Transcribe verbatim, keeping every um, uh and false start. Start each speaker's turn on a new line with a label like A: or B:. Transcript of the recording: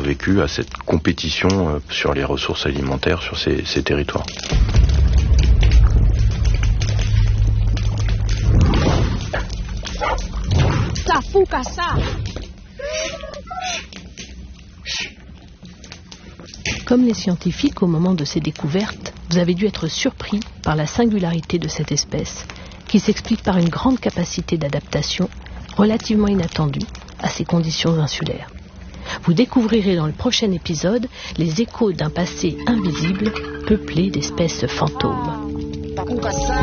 A: survécu à cette compétition sur les ressources alimentaires sur ces, ces territoires.
B: Comme les scientifiques, au moment de ces découvertes, vous avez dû être surpris par la singularité de cette espèce, qui s'explique par une grande capacité d'adaptation relativement inattendue à ces conditions insulaires. Vous découvrirez dans le prochain épisode les échos d'un passé invisible peuplé d'espèces fantômes.